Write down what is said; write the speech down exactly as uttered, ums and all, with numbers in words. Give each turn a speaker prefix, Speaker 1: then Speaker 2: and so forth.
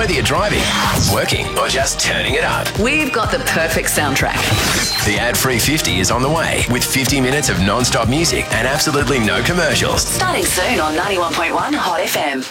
Speaker 1: Whether you're driving, working, or just turning it up,
Speaker 2: we've got the perfect soundtrack.
Speaker 1: the ad-free fifty is on the way with fifty minutes of non-stop music and absolutely no commercials.
Speaker 2: Starting soon on ninety-one point one Hot F M.